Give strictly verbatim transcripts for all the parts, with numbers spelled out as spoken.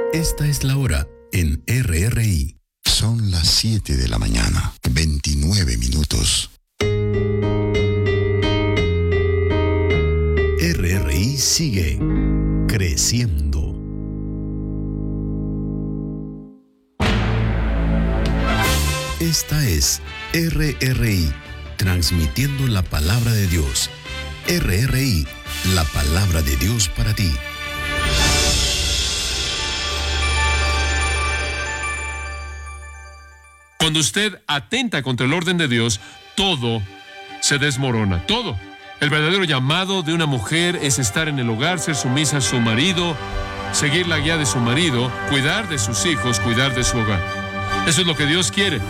Esta es la hora en R R I. Son las siete de la mañana, veintinueve minutos. R R I sigue creciendo. Esta es R R I, transmitiendo la palabra de Dios. R R I, la palabra de Dios para ti. Cuando usted atenta contra el orden de Dios, todo se desmorona, todo. El verdadero llamado de una mujer es estar en el hogar, ser sumisa a su marido, seguir la guía de su marido, cuidar de sus hijos, cuidar de su hogar. Eso es lo que Dios quiere.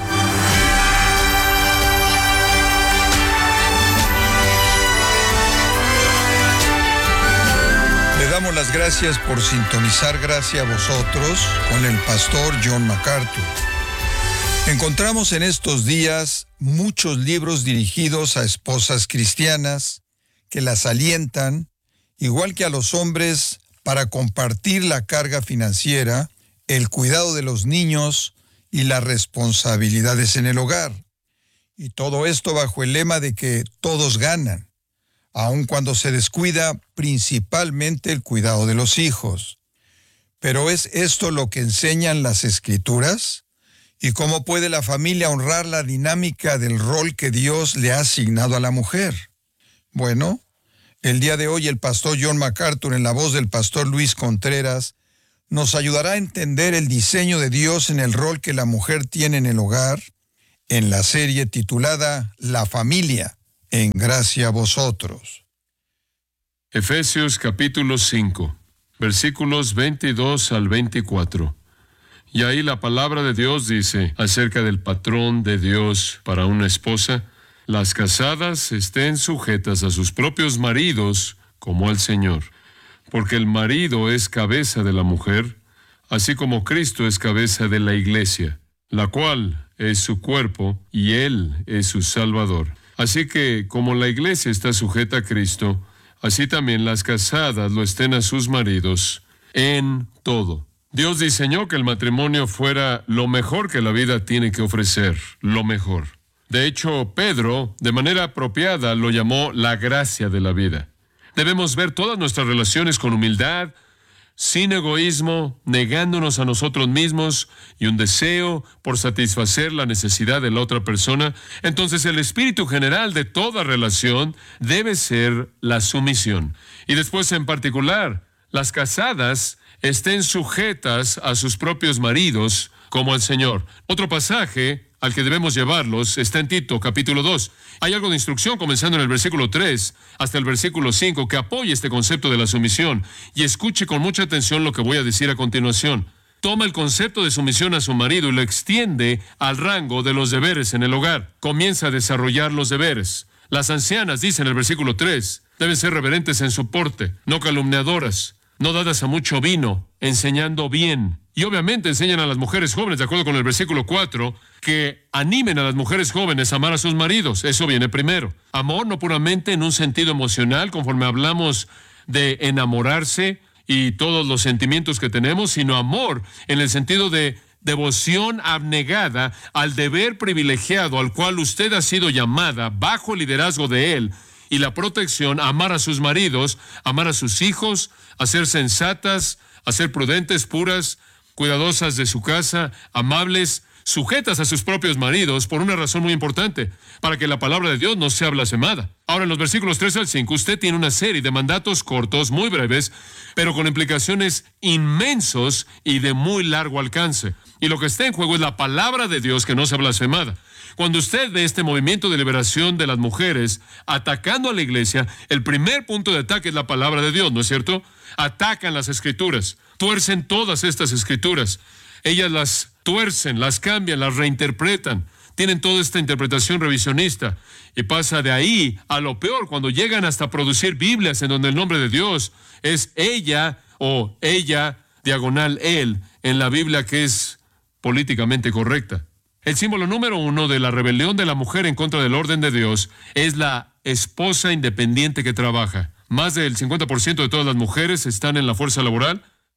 Le damos las gracias por sintonizar Gracia a vosotros con el pastor John MacArthur. Encontramos en estos días muchos libros dirigidos a esposas cristianas que las alientan, igual que a los hombres, para compartir la carga financiera, el cuidado de los niños y las responsabilidades en el hogar. Y todo esto bajo el lema de que todos ganan, aun cuando se descuida principalmente el cuidado de los hijos. ¿Pero es esto lo que enseñan las Escrituras? ¿Y cómo puede la familia honrar la dinámica del rol que Dios le ha asignado a la mujer? Bueno, el día de hoy el pastor John MacArthur, en la voz del pastor Luis Contreras, nos ayudará a entender el diseño de Dios en el rol que la mujer tiene en el hogar, en la serie titulada La Familia, en Gracia a vosotros. Efesios capítulo cinco, versículos veintidós al veinticuatro. Y ahí la palabra de Dios dice acerca del patrón de Dios para una esposa: las casadas estén sujetas a sus propios maridos como al Señor, porque el marido es cabeza de la mujer, así como Cristo es cabeza de la iglesia, la cual es su cuerpo y Él es su Salvador. Así que, como la iglesia está sujeta a Cristo, así también las casadas lo estén a sus maridos en todo. Dios diseñó que el matrimonio fuera lo mejor que la vida tiene que ofrecer, lo mejor. De hecho, Pedro, de manera apropiada, lo llamó la gracia de la vida. Debemos ver todas nuestras relaciones con humildad, sin egoísmo, negándonos a nosotros mismos y un deseo por satisfacer la necesidad de la otra persona. Entonces, el espíritu general de toda relación debe ser la sumisión. Y después, en particular, las casadas estén sujetas a sus propios maridos como al Señor. Otro pasaje al que debemos llevarlos está en Tito, capítulo dos. Hay algo de instrucción comenzando en el versículo tres hasta el versículo cinco que apoya este concepto de la sumisión. Y escuche con mucha atención lo que voy a decir a continuación. Toma el concepto de sumisión a su marido y lo extiende al rango de los deberes en el hogar. Comienza a desarrollar los deberes. Las ancianas, dice en el versículo tres, deben ser reverentes en su porte, no calumniadoras, no dadas a mucho vino, enseñando bien. Y obviamente enseñan a las mujeres jóvenes, de acuerdo con el versículo cuatro, que animen a las mujeres jóvenes a amar a sus maridos. Eso viene primero. Amor no puramente en un sentido emocional, conforme hablamos de enamorarse y todos los sentimientos que tenemos, sino amor en el sentido de devoción abnegada al deber privilegiado al cual usted ha sido llamada bajo el liderazgo de Él y la protección, a amar a sus maridos, amar a sus hijos, a ser sensatas, a ser prudentes, puras, cuidadosas de su casa, amables, sujetas a sus propios maridos, por una razón muy importante, para que la palabra de Dios no sea blasfemada. Ahora, en los versículos tres al cinco, usted tiene una serie de mandatos cortos, muy breves, pero con implicaciones inmensos y de muy largo alcance. Y lo que está en juego es la palabra de Dios que no sea blasfemada. Cuando usted ve este movimiento de liberación de las mujeres atacando a la iglesia, el primer punto de ataque es la palabra de Dios, ¿no es cierto? Atacan las escrituras, tuercen todas estas escrituras. Ellas las tuercen, las cambian, las reinterpretan. Tienen toda esta interpretación revisionista. Y pasa de ahí a lo peor, cuando llegan hasta producir Biblias en donde el nombre de Dios es ella o ella, diagonal él, en la Biblia que es políticamente correcta. El símbolo número uno de la rebelión de la mujer en contra del orden de Dios es la esposa independiente que trabaja. Más del cincuenta por ciento de todas las mujeres están en la fuerza laboral.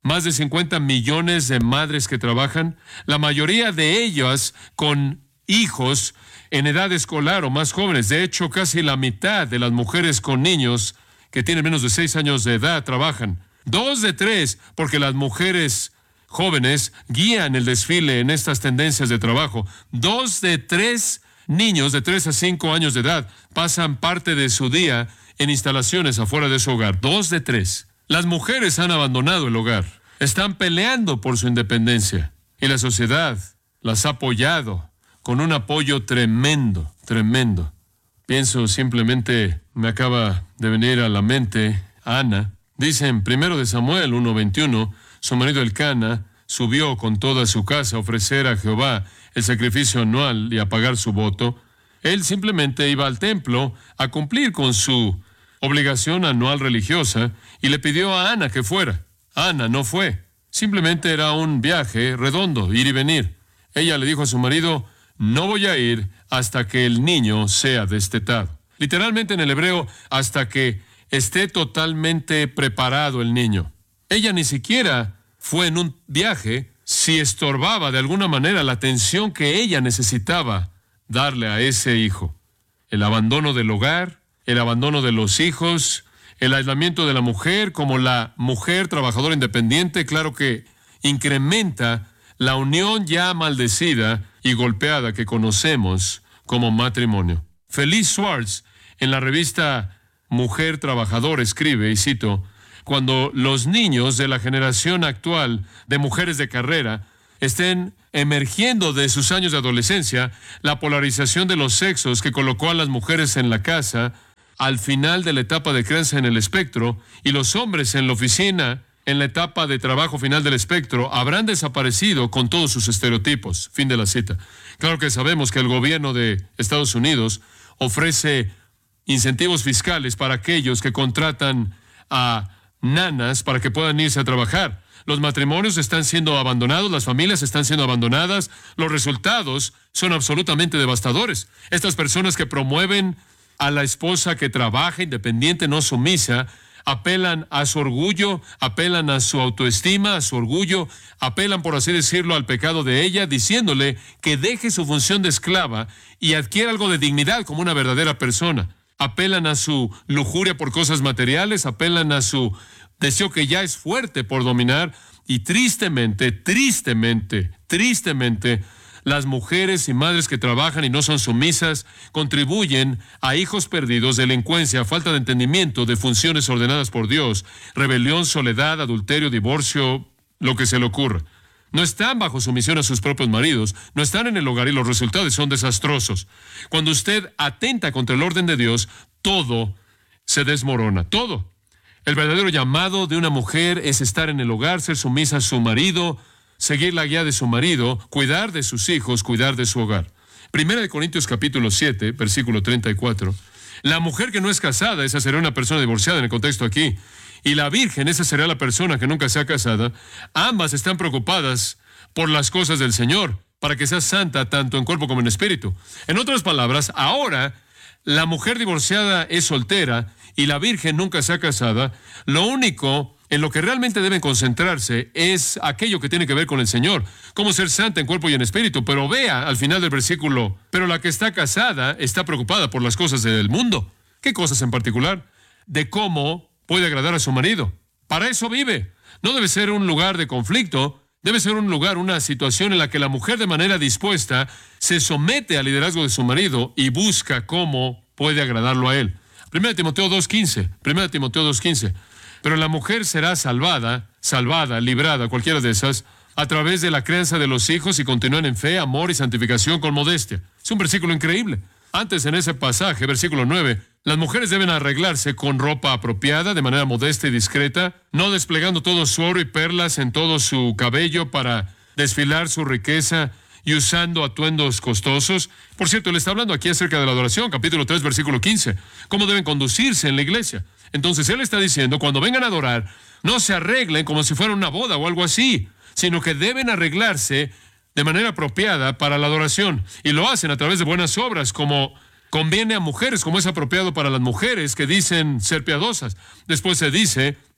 más de cincuenta millones de madres que trabajan, la mayoría de ellas con hijos en edad escolar o más jóvenes. De hecho, casi la mitad de las mujeres con niños que tienen menos de seis años de edad trabajan. Dos de tres, porque las mujeres jóvenes guían el desfile en estas tendencias de trabajo. Dos de tres niños de tres a cinco años de edad pasan parte de su día en instalaciones afuera de su hogar. Dos de tres. Las mujeres han abandonado el hogar. Están peleando por su independencia. Y la sociedad las ha apoyado con un apoyo tremendo, tremendo. Pienso simplemente, me acaba de venir a la mente Ana. Dice en primero de Samuel uno veintiuno, su marido Elcana subió con toda su casa a ofrecer a Jehová el sacrificio anual y a pagar su voto. Él simplemente iba al templo a cumplir con su obligación anual religiosa y le pidió a Ana que fuera. Ana no fue. Simplemente era un viaje redondo, ir y venir. Ella le dijo a su marido, no voy a ir hasta que el niño sea destetado. Literalmente en el hebreo, hasta que esté totalmente preparado el niño. Ella ni siquiera fue en un viaje si estorbaba de alguna manera la atención que ella necesitaba darle a ese hijo. El abandono del hogar, el abandono de los hijos, el aislamiento de la mujer como la mujer trabajadora independiente, claro que incrementa la unión ya maldecida y golpeada que conocemos como matrimonio. Felice Schwartz, en la revista Mujer Trabajadora, escribe, y cito, cuando los niños de la generación actual de mujeres de carrera estén emergiendo de sus años de adolescencia, la polarización de los sexos que colocó a las mujeres en la casa al final de la etapa de crianza en el espectro y los hombres en la oficina en la etapa de trabajo final del espectro, habrán desaparecido con todos sus estereotipos. Fin de la cita. Claro que sabemos que el gobierno de Estados Unidos ofrece incentivos fiscales para aquellos que contratan a nanas para que puedan irse a trabajar. Los matrimonios están siendo abandonados, las familias están siendo abandonadas, los resultados son absolutamente devastadores. Estas personas que promueven a la esposa que trabaja independiente, no sumisa, apelan a su orgullo, apelan a su autoestima, a su orgullo, apelan, por así decirlo, al pecado de ella, diciéndole que deje su función de esclava y adquiera algo de dignidad como una verdadera persona. Apelan a su lujuria por cosas materiales, apelan a su deseo que ya es fuerte por dominar y tristemente, tristemente, tristemente, las mujeres y madres que trabajan y no son sumisas contribuyen a hijos perdidos, delincuencia, falta de entendimiento de funciones ordenadas por Dios, rebelión, soledad, adulterio, divorcio, lo que se le ocurra. No están bajo sumisión a sus propios maridos, no están en el hogar y los resultados son desastrosos. Cuando usted atenta contra el orden de Dios, todo se desmorona, todo. El verdadero llamado de una mujer es estar en el hogar, ser sumisa a su marido, seguir la guía de su marido, cuidar de sus hijos, cuidar de su hogar. Primera de Corintios capítulo siete, versículo treinta y cuatro. La mujer que no es casada, esa será una persona divorciada en el contexto aquí. Y la virgen, esa será la persona que nunca sea casada. Ambas están preocupadas por las cosas del Señor, para que sea santa tanto en cuerpo como en espíritu. En otras palabras, ahora la mujer divorciada es soltera y la virgen nunca sea casada. Lo único en lo que realmente deben concentrarse es aquello que tiene que ver con el Señor, cómo ser santa en cuerpo y en espíritu. Pero vea al final del versículo, pero la que está casada está preocupada por las cosas del mundo. ¿Qué cosas en particular? De cómo puede agradar a su marido. Para eso vive. No debe ser un lugar de conflicto, debe ser un lugar, una situación en la que la mujer de manera dispuesta se somete al liderazgo de su marido y busca cómo puede agradarlo a él. Primera de Timoteo dos quince. Primera de Timoteo dos quince. Pero la mujer será salvada, salvada, librada, cualquiera de esas, a través de la crianza de los hijos y continúan en fe, amor y santificación con modestia. Es un versículo increíble. Antes en ese pasaje, versículo nueve, las mujeres deben arreglarse con ropa apropiada, de manera modesta y discreta, no desplegando todo su oro y perlas en todo su cabello para desfilar su riqueza y usando atuendos costosos. Por cierto, él está hablando aquí acerca de la adoración, capítulo tres, versículo quince, cómo deben conducirse en la iglesia. Entonces él está diciendo, cuando vengan a adorar, no se arreglen como si fuera una boda o algo así, sino que deben arreglarse de manera apropiada para la adoración. Y lo hacen a través de buenas obras, como conviene a mujeres, como es apropiado para las mujeres que dicen ser piadosas. Después se dice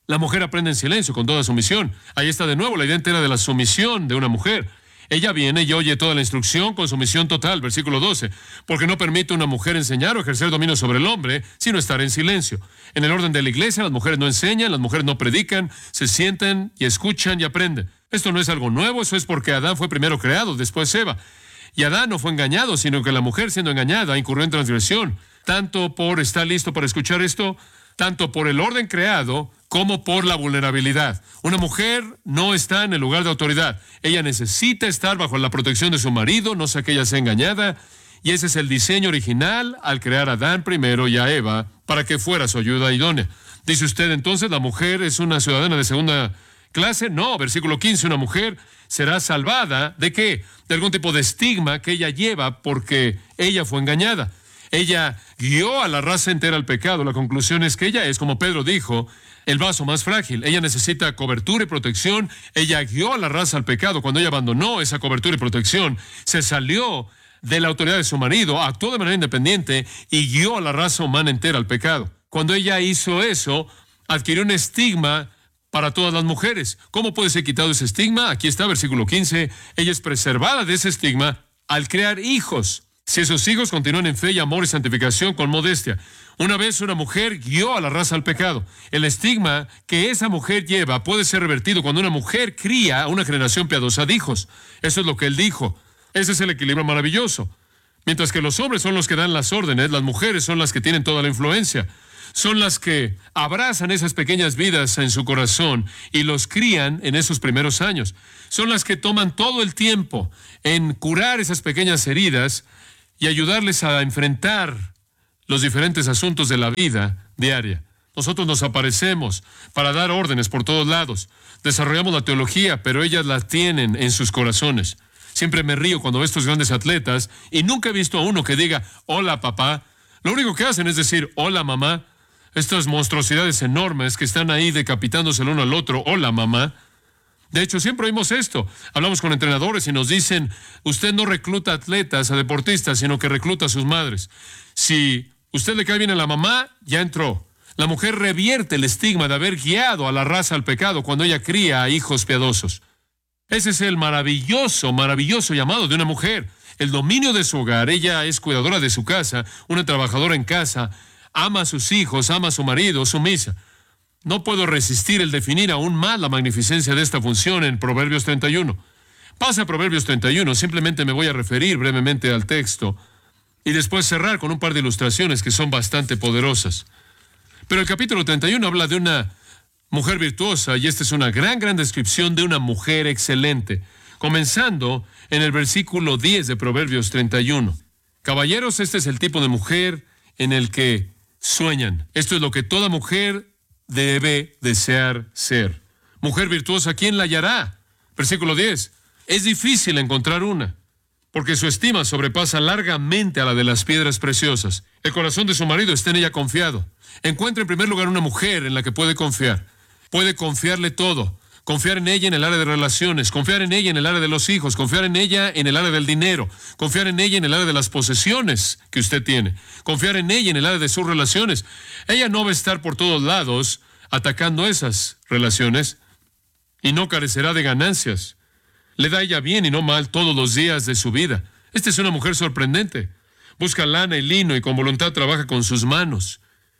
La mujer aprende en silencio, con toda sumisión. Ahí está de nuevo la idea entera de la sumisión de una mujer. Ella viene y oye toda la instrucción con sumisión total, versículo doce, porque no permite a una mujer enseñar o ejercer dominio sobre el hombre, sino estar en silencio. En el orden de la iglesia, las mujeres no enseñan, las mujeres no predican, se sientan y escuchan y aprenden. Esto no es algo nuevo, eso es porque Adán fue primero creado, después Eva. Y Adán no fue engañado, sino que la mujer, siendo engañada, incurrió en transgresión, tanto por estar listo para escuchar esto, tanto por el orden creado, como por la vulnerabilidad. Una mujer no está en el lugar de autoridad. Ella necesita estar bajo la protección de su marido, no sea que ella sea engañada. Y ese es el diseño original al crear a Adán primero y a Eva, para que fuera su ayuda idónea. Dice usted, entonces, ¿la mujer es una ciudadana de segunda clase? No, versículo quince, una mujer será salvada, ¿de qué? De algún tipo de estigma que ella lleva porque ella fue engañada. Ella guió a la raza entera al pecado. La conclusión es que ella es, como Pedro dijo, el vaso más frágil. Ella necesita cobertura y protección. Ella guió a la raza al pecado. Cuando ella abandonó esa cobertura y protección, se salió de la autoridad de su marido, actuó de manera independiente y guió a la raza humana entera al pecado. Cuando ella hizo eso, adquirió un estigma para todas las mujeres. ¿Cómo puede ser quitado ese estigma? Aquí está, versículo quince. Ella es preservada de ese estigma al crear hijos. Si esos hijos continúan en fe y amor y santificación con modestia. Una vez una mujer guió a la raza al pecado. El estigma que esa mujer lleva puede ser revertido cuando una mujer cría a una generación piadosa de hijos. Eso es lo que él dijo. Ese es el equilibrio maravilloso. Mientras que los hombres son los que dan las órdenes, las mujeres son las que tienen toda la influencia. Son las que abrazan esas pequeñas vidas en su corazón y los crían en esos primeros años. Son las que toman todo el tiempo en curar esas pequeñas heridas y ayudarles a enfrentar los diferentes asuntos de la vida diaria. Nosotros nos aparecemos para dar órdenes por todos lados. Desarrollamos la teología, pero ellas la tienen en sus corazones. Siempre me río cuando veo estos grandes atletas y nunca he visto a uno que diga, hola papá. Lo único que hacen es decir, hola mamá. Estas monstruosidades enormes que están ahí decapitándose el uno al otro, hola mamá. De hecho, siempre oímos esto. Hablamos con entrenadores y nos dicen, usted no recluta atletas, a deportistas, sino que recluta a sus madres. Si usted le cae bien a la mamá, ya entró. La mujer revierte el estigma de haber guiado a la raza al pecado cuando ella cría a hijos piadosos. Ese es el maravilloso, maravilloso llamado de una mujer. El dominio de su hogar. Ella es cuidadora de su casa, una trabajadora en casa, ama a sus hijos, ama a su marido, sumisa. No puedo resistir el definir aún más la magnificencia de esta función en Proverbios treinta y uno. Pasa a Proverbios treinta y uno, simplemente me voy a referir brevemente al texto y después cerrar con un par de ilustraciones que son bastante poderosas. Pero el capítulo treinta y uno habla de una mujer virtuosa y esta es una gran, gran descripción de una mujer excelente, comenzando en el versículo diez de Proverbios treinta y uno. Caballeros, este es el tipo de mujer en el que sueñan. Esto es lo que toda mujer debe desear ser. Mujer virtuosa, ¿quién la hallará? Versículo diez. Es difícil encontrar una, porque su estima sobrepasa largamente a la de las piedras preciosas. El corazón de su marido está en ella confiado. Encuentra en primer lugar una mujer en la que puede confiar. Puede confiarle todo. Confiar en ella en el área de relaciones, confiar en ella en el área de los hijos, confiar en ella en el área del dinero, confiar en ella en el área de las posesiones que usted tiene, confiar en ella en el área de sus relaciones. Ella no va a estar por todos lados atacando esas relaciones y no carecerá de ganancias. Le da a ella bien y no mal todos los días de su vida. Esta es una mujer sorprendente. Busca lana y lino y con voluntad trabaja con sus manos.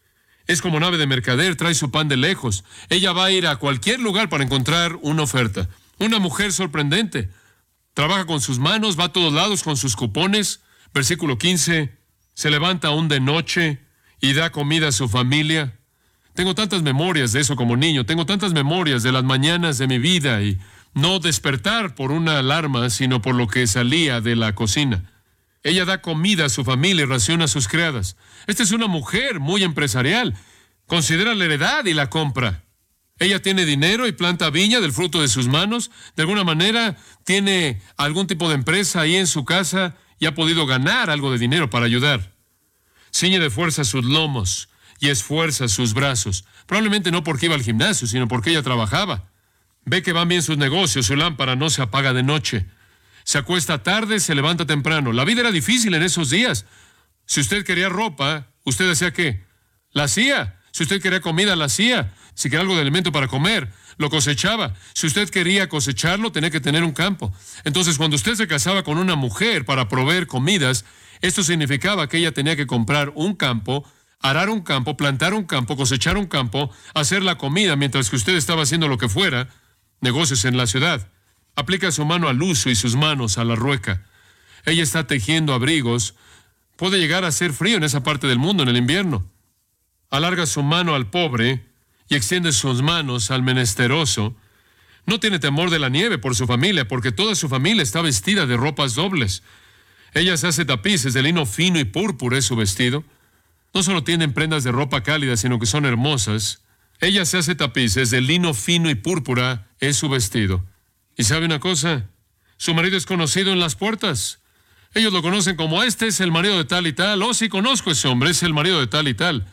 Es como nave de mercader, trae su pan de lejos. Ella va a ir a cualquier lugar para encontrar una oferta. Una mujer sorprendente. Trabaja con sus manos, va a todos lados con sus cupones. Versículo quince. Se levanta aún de noche y da comida a su familia. Tengo tantas memorias de eso como niño. Tengo tantas memorias de las mañanas de mi vida y no despertar por una alarma, sino por lo que salía de la cocina. Ella da comida a su familia y raciona a sus criadas. Esta es una mujer muy empresarial. Considera la heredad y la compra. Ella tiene dinero y planta viña del fruto de sus manos. De alguna manera tiene algún tipo de empresa ahí en su casa y ha podido ganar algo de dinero para ayudar. Ciñe de fuerza sus lomos y esfuerza sus brazos. Probablemente no porque iba al gimnasio, sino porque ella trabajaba. Ve que van bien sus negocios, su lámpara no se apaga de noche. Se acuesta tarde, se levanta temprano. La vida era difícil en esos días. Si usted quería ropa, ¿usted hacía qué? La hacía. Si usted quería comida, la hacía. Si quería algo de alimento para comer, lo cosechaba. Si usted quería cosecharlo, tenía que tener un campo. Entonces, cuando usted se casaba con una mujer para proveer comidas, esto significaba que ella tenía que comprar un campo, arar un campo, plantar un campo, cosechar un campo, hacer la comida, mientras que usted estaba haciendo lo que fuera, negocios en la ciudad. Aplica su mano al uso y sus manos a la rueca. Ella está tejiendo abrigos. Puede llegar a ser frío en esa parte del mundo en el invierno. Alarga su mano al pobre y extiende sus manos al menesteroso. No tiene temor de la nieve por su familia, porque toda su familia está vestida de ropas dobles. Ella se hace tapices de lino fino y púrpura es su vestido. No solo tienen prendas de ropa cálida, sino que son hermosas. Ella se hace tapices de lino fino y púrpura es su vestido. ¿Y sabe una cosa? Su marido es conocido en las puertas. Ellos lo conocen como, este es el marido de tal y tal. Oh, sí, conozco a ese hombre, es el marido de tal y tal.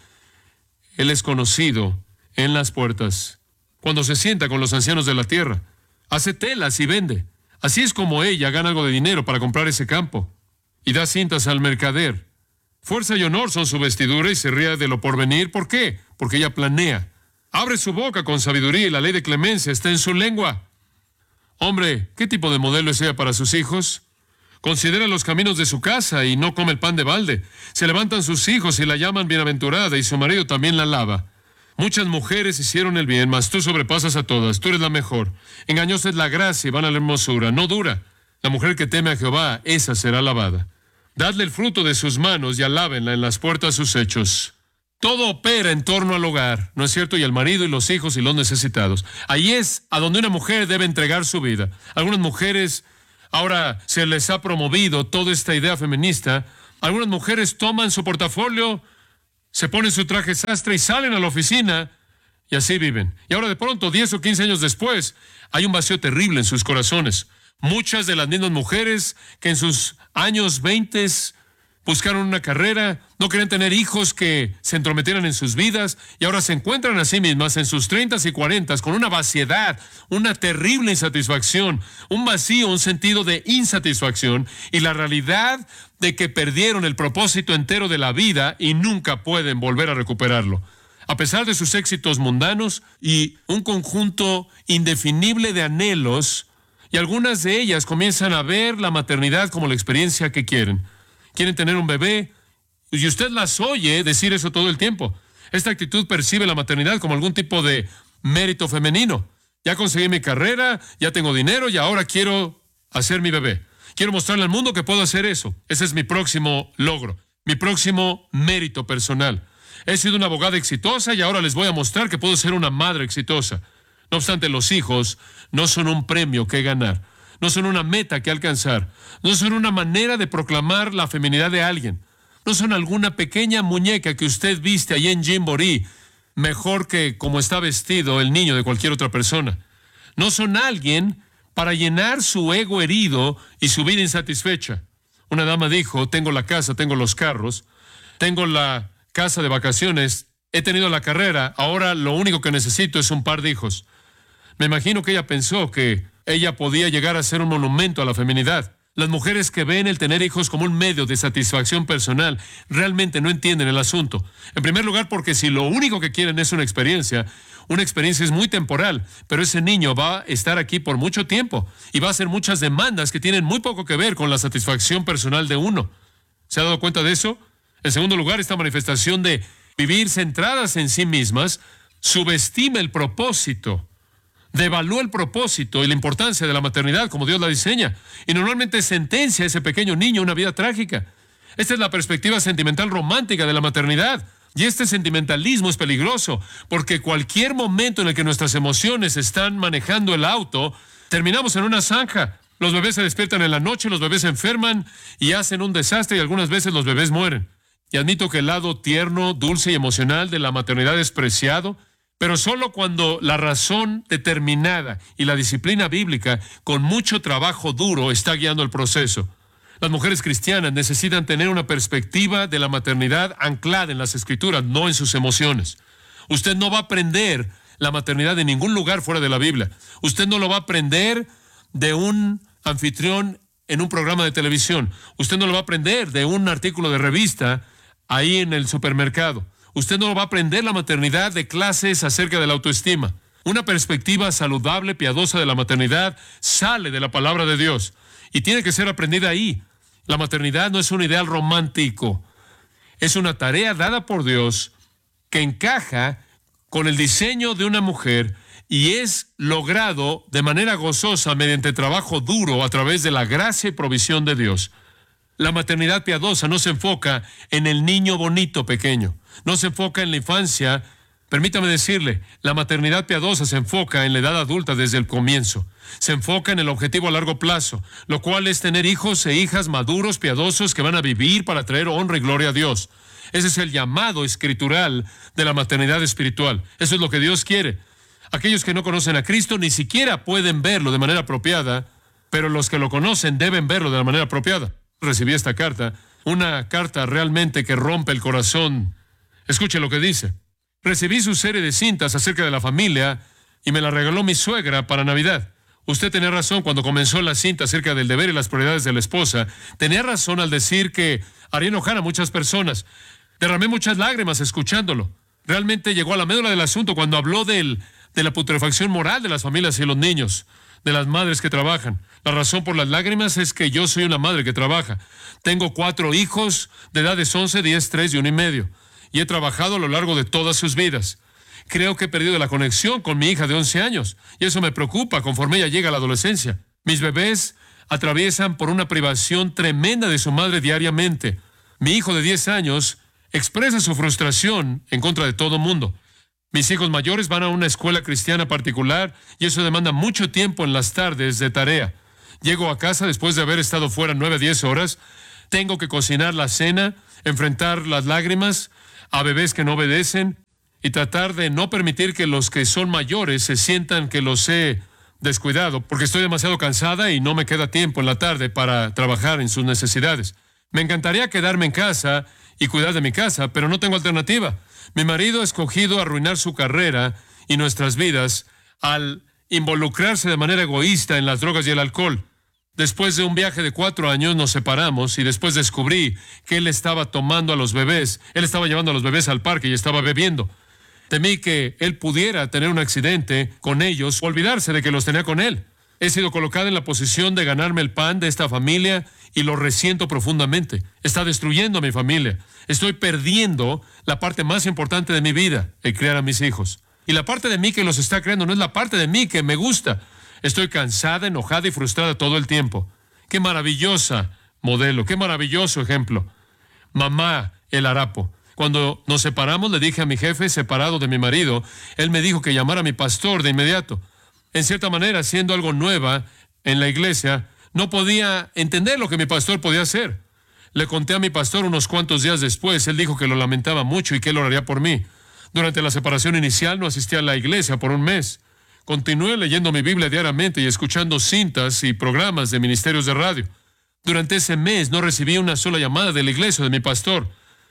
Él es conocido en las puertas. Cuando se sienta con los ancianos de la tierra, hace telas y vende. Así es como ella gana algo de dinero para comprar ese campo. Y da cintas al mercader. Fuerza y honor son su vestidura y se ríe de lo porvenir. ¿Por qué? Porque ella planea. Abre su boca con sabiduría y la ley de clemencia está en su lengua. Hombre, ¿qué tipo de modelo es ella para sus hijos? Considera los caminos de su casa y no come el pan de balde. Se levantan sus hijos y la llaman bienaventurada y su marido también la alaba. Muchas mujeres hicieron el bien, mas tú sobrepasas a todas. Tú eres la mejor. Engañosa es la gracia y vana la hermosura. No dura. La mujer que teme a Jehová, esa será alabada. Dadle el fruto de sus manos y alábenla en las puertas sus hechos. Todo opera en torno al hogar, ¿no es cierto? Y al marido y los hijos y los necesitados. Ahí es a donde una mujer debe entregar su vida. Algunas mujeres, ahora se les ha promovido toda esta idea feminista. Algunas mujeres toman su portafolio, se ponen su traje sastre y salen a la oficina y así viven. Y ahora de pronto, diez o quince años después, hay un vacío terrible en sus corazones. Muchas de las mismas mujeres que en sus años veinte buscaron una carrera, no querían tener hijos que se entrometieran en sus vidas y ahora se encuentran a sí mismas en sus treintas y cuarentas con una vaciedad, una terrible insatisfacción, un vacío, un sentido de insatisfacción y la realidad de que perdieron el propósito entero de la vida y nunca pueden volver a recuperarlo. A pesar de sus éxitos mundanos y un conjunto indefinible de anhelos, y algunas de ellas comienzan a ver la maternidad como la experiencia que quieren. Quieren tener un bebé, y usted las oye decir eso todo el tiempo. Esta actitud percibe la maternidad como algún tipo de mérito femenino. Ya conseguí mi carrera, ya tengo dinero y ahora quiero hacer mi bebé. Quiero mostrarle al mundo que puedo hacer eso. Ese es mi próximo logro, mi próximo mérito personal. He sido una abogada exitosa y ahora les voy a mostrar que puedo ser una madre exitosa. No obstante, los hijos no son un premio que ganar. No son una meta que alcanzar. No son una manera de proclamar la feminidad de alguien. No son alguna pequeña muñeca que usted viste allí en Gymboree, mejor que como está vestido el niño de cualquier otra persona. No son alguien para llenar su ego herido y su vida insatisfecha. Una dama dijo, tengo la casa, tengo los carros, tengo la casa de vacaciones, he tenido la carrera, ahora lo único que necesito es un par de hijos. Me imagino que ella pensó que ella podía llegar a ser un monumento a la feminidad. Las mujeres que ven el tener hijos como un medio de satisfacción personal realmente no entienden el asunto. En primer lugar, porque si lo único que quieren es una experiencia, una experiencia es muy temporal, pero ese niño va a estar aquí por mucho tiempo y va a hacer muchas demandas que tienen muy poco que ver con la satisfacción personal de uno. ¿Se ha dado cuenta de eso? En segundo lugar, esta manifestación de vivir centradas en sí mismas subestima el propósito. Devalúa el propósito y la importancia de la maternidad como Dios la diseña y normalmente sentencia a ese pequeño niño una vida trágica. Esta es la perspectiva sentimental romántica de la maternidad y este sentimentalismo es peligroso porque cualquier momento en el que nuestras emociones están manejando el auto, terminamos en una zanja. Los bebés se despiertan en la noche, los bebés se enferman y hacen un desastre y algunas veces los bebés mueren. Y admito que el lado tierno, dulce y emocional de la maternidad es preciado, pero solo cuando la razón determinada y la disciplina bíblica con mucho trabajo duro está guiando el proceso. Las mujeres cristianas necesitan tener una perspectiva de la maternidad anclada en las Escrituras, no en sus emociones. Usted no va a aprender la maternidad en ningún lugar fuera de la Biblia. Usted no lo va a aprender de un anfitrión en un programa de televisión. Usted no lo va a aprender de un artículo de revista ahí en el supermercado. Usted no va a aprender la maternidad de clases acerca de la autoestima. Una perspectiva saludable, piadosa de la maternidad sale de la palabra de Dios y tiene que ser aprendida ahí. La maternidad no es un ideal romántico. Es una tarea dada por Dios que encaja con el diseño de una mujer y es logrado de manera gozosa mediante trabajo duro a través de la gracia y provisión de Dios. La maternidad piadosa no se enfoca en el niño bonito pequeño, no se enfoca en la infancia. Permítame decirle, la maternidad piadosa se enfoca en la edad adulta desde el comienzo. Se enfoca en el objetivo a largo plazo, lo cual es tener hijos e hijas maduros, piadosos, que van a vivir para traer honra y gloria a Dios. Ese es el llamado escritural de la maternidad espiritual. Eso es lo que Dios quiere. Aquellos que no conocen a Cristo ni siquiera pueden verlo de manera apropiada, pero los que lo conocen deben verlo de la manera apropiada. Recibí esta carta, una carta realmente que rompe el corazón. Escuche lo que dice. Recibí su serie de cintas acerca de la familia y me la regaló mi suegra para Navidad. Usted tenía razón cuando comenzó la cinta acerca del deber y las prioridades de la esposa. Tenía razón al decir que haría enojar a muchas personas. Derramé muchas lágrimas escuchándolo. Realmente llegó a la médula del asunto cuando habló del, de la putrefacción moral de las familias y los niños, de las madres que trabajan. La razón por las lágrimas es que yo soy una madre que trabaja. Tengo cuatro hijos de edades once, diez, tres y uno y medio. Y he trabajado a lo largo de todas sus vidas. Creo que he perdido la conexión con mi hija de once años, y eso me preocupa conforme ella llega a la adolescencia. Mis bebés atraviesan por una privación tremenda de su madre diariamente. Mi hijo de diez años expresa su frustración en contra de todo mundo. Mis hijos mayores van a una escuela cristiana particular, y eso demanda mucho tiempo en las tardes de tarea. Llego a casa después de haber estado fuera nueve a diez horas. Tengo que cocinar la cena, enfrentar las lágrimas a bebés que no obedecen y tratar de no permitir que los que son mayores se sientan que los he descuidado, porque estoy demasiado cansada y no me queda tiempo en la tarde para trabajar en sus necesidades. Me encantaría quedarme en casa y cuidar de mi casa, pero no tengo alternativa. Mi marido ha escogido arruinar su carrera y nuestras vidas al involucrarse de manera egoísta en las drogas y el alcohol. Después de un viaje de cuatro años nos separamos y después descubrí que él estaba tomando a los bebés. Él estaba llevando a los bebés al parque y estaba bebiendo. Temí que él pudiera tener un accidente con ellos o olvidarse de que los tenía con él. He sido colocada en la posición de ganarme el pan de esta familia y lo resiento profundamente. Está destruyendo a mi familia. Estoy perdiendo la parte más importante de mi vida, el criar a mis hijos. Y la parte de mí que los está creando no es la parte de mí que me gusta. Estoy cansada, enojada y frustrada todo el tiempo. Qué maravillosa modelo, qué maravilloso ejemplo. Mamá, el harapo. Cuando nos separamos, le dije a mi jefe, separado de mi marido, él me dijo que llamara a mi pastor de inmediato. En cierta manera, siendo algo nueva en la iglesia, no podía entender lo que mi pastor podía hacer. Le conté a mi pastor unos cuantos días después. Él dijo que lo lamentaba mucho y que él oraría por mí. Durante la separación inicial no asistí a la iglesia por un mes. Continué leyendo mi Biblia diariamente y escuchando cintas y programas de ministerios de radio. Durante ese mes no recibí una sola llamada de la iglesia o de mi pastor.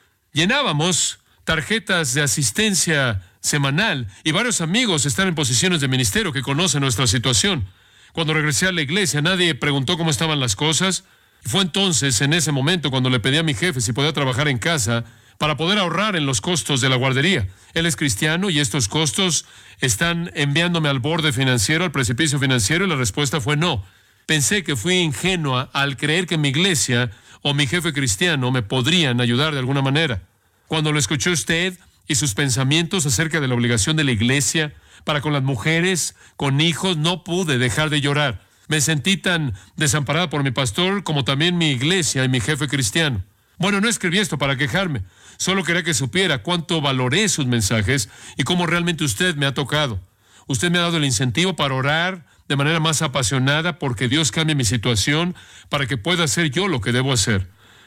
Llenábamos tarjetas de asistencia semanal y varios amigos están en posiciones de ministerio que conocen nuestra situación. Cuando regresé a la iglesia, nadie preguntó cómo estaban las cosas. Y fue entonces, en ese momento, cuando le pedí a mi jefe si podía trabajar en casa para poder ahorrar en los costos de la guardería. Él es cristiano y estos costos están enviándome al borde financiero, al precipicio financiero, y la respuesta fue no. Pensé que fui ingenua al creer que mi iglesia o mi jefe cristiano me podrían ayudar de alguna manera. Cuando lo escuchó usted y sus pensamientos acerca de la obligación de la iglesia para con las mujeres, con hijos, no pude dejar de llorar. Me sentí tan desamparada por mi pastor como también mi iglesia y mi jefe cristiano. Bueno, no escribí esto para quejarme. Solo quería que supiera cuánto valoré sus mensajes y cómo realmente usted me ha tocado. Usted me ha dado el incentivo para orar de manera más apasionada porque Dios cambie mi situación para que pueda hacer yo lo que debo hacer.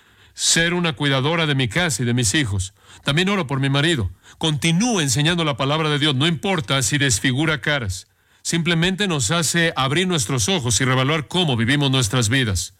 Ser una cuidadora de mi casa y de mis hijos. También oro por mi marido. Continúo enseñando la palabra de Dios, no importa si desfigura caras. Simplemente nos hace abrir nuestros ojos y reevaluar cómo vivimos nuestras vidas.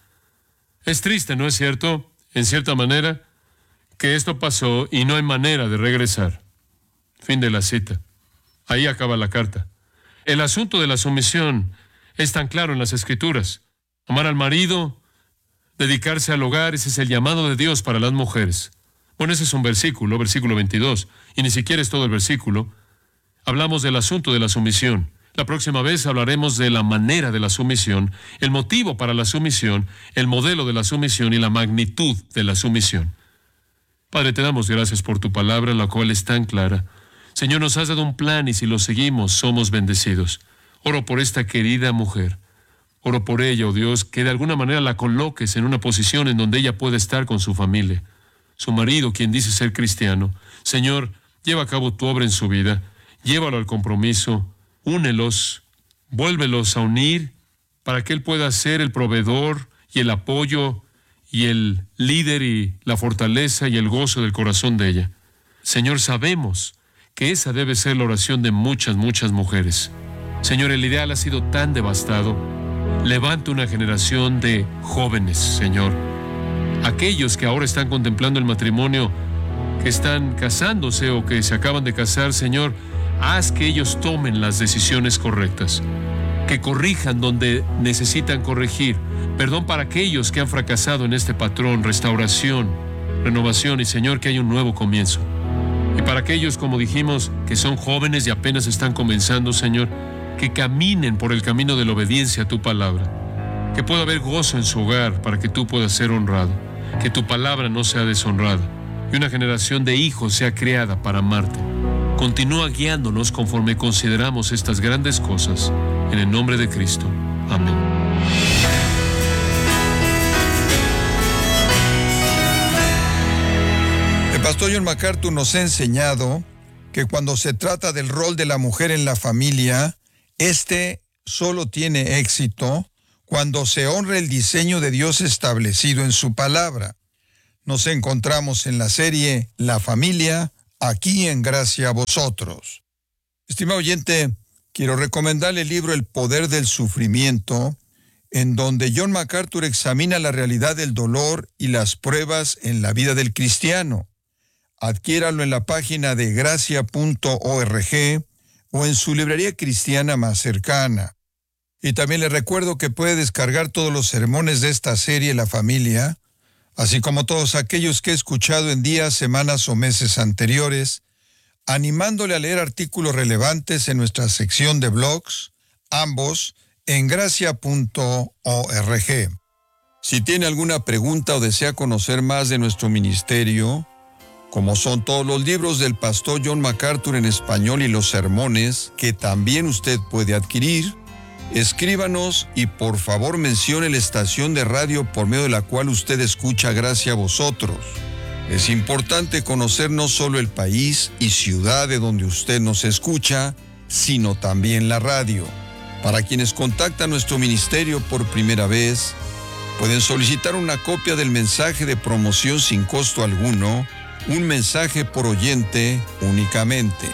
Es triste, ¿no es cierto? En cierta manera, que esto pasó y no hay manera de regresar. Fin de la cita. Ahí acaba la carta. El asunto de la sumisión es tan claro en las Escrituras. Amar al marido, dedicarse al hogar, ese es el llamado de Dios para las mujeres. Bueno, ese es un versículo, versículo veintidós, y ni siquiera es todo el versículo. Hablamos del asunto de la sumisión. La próxima vez hablaremos de la manera de la sumisión, el motivo para la sumisión, el modelo de la sumisión y la magnitud de la sumisión. Padre, te damos gracias por tu palabra, la cual es tan clara. Señor, nos has dado un plan y si lo seguimos, somos bendecidos. Oro por esta querida mujer. Oro por ella, oh Dios, que de alguna manera la coloques en una posición en donde ella pueda estar con su familia. Su marido, quien dice ser cristiano. Señor, lleva a cabo tu obra en su vida. Llévalo al compromiso. Únelos. Vuélvelos a unir para que él pueda ser el proveedor y el apoyo y el líder y la fortaleza y el gozo del corazón de ella. Señor, sabemos que esa debe ser la oración de muchas, muchas mujeres. Señor, el ideal ha sido tan devastado. Levanta una generación de jóvenes, Señor. Aquellos que ahora están contemplando el matrimonio, que están casándose o que se acaban de casar, Señor, haz que ellos tomen las decisiones correctas, que corrijan donde necesitan corregir. Perdón para aquellos que han fracasado en este patrón, restauración, renovación y, Señor, que haya un nuevo comienzo. Y para aquellos, como dijimos, que son jóvenes y apenas están comenzando, Señor, que caminen por el camino de la obediencia a tu palabra, que pueda haber gozo en su hogar para que tú puedas ser honrado, que tu palabra no sea deshonrada y una generación de hijos sea creada para amarte. Continúa guiándonos conforme consideramos estas grandes cosas, en el nombre de Cristo. Amén. El pastor John MacArthur nos ha enseñado que cuando se trata del rol de la mujer en la familia, este solo tiene éxito cuando se honra el diseño de Dios establecido en su palabra. Nos encontramos en la serie La Familia, aquí en Gracia a Vosotros. Estimado oyente, quiero recomendarle el libro El Poder del Sufrimiento, en donde John MacArthur examina la realidad del dolor y las pruebas en la vida del cristiano. Adquiéralo en la página de gracia punto org o en su librería cristiana más cercana. Y también le recuerdo que puede descargar todos los sermones de esta serie La Familia, así como todos aquellos que he escuchado en días, semanas o meses anteriores, animándole a leer artículos relevantes en nuestra sección de blogs, ambos en gracia punto org. Si tiene alguna pregunta o desea conocer más de nuestro ministerio, como son todos los libros del pastor John MacArthur en español y los sermones que también usted puede adquirir, escríbanos y por favor mencione la estación de radio por medio de la cual usted escucha Gracia a Vosotros. Es importante conocer no solo el país y ciudad de donde usted nos escucha, sino también la radio. Para quienes contactan nuestro ministerio por primera vez, pueden solicitar una copia del mensaje de promoción sin costo alguno, un mensaje por oyente únicamente.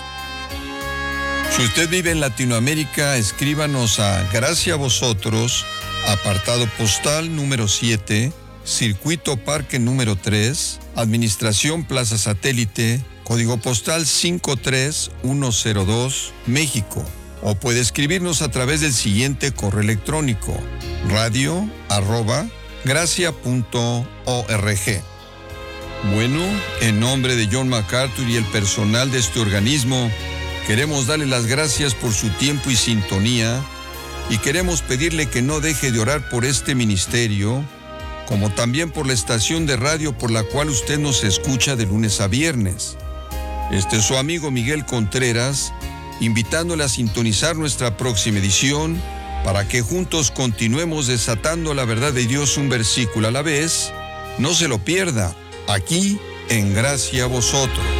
Si usted vive en Latinoamérica, escríbanos a Gracia a Vosotros, apartado postal número siete, Circuito Parque número tres, Administración Plaza Satélite, código postal cinco tres uno cero dos, México. O puede escribirnos a través del siguiente correo electrónico, radio arroba gracia punto org. Bueno, en nombre de John MacArthur y el personal de este organismo, queremos darle las gracias por su tiempo y sintonía y queremos pedirle que no deje de orar por este ministerio, como también por la estación de radio por la cual usted nos escucha de lunes a viernes. Este es su amigo Miguel Contreras, invitándole a sintonizar nuestra próxima edición para que juntos continuemos desatando la verdad de Dios un versículo a la vez. No se lo pierda, aquí en Gracia a Vosotros.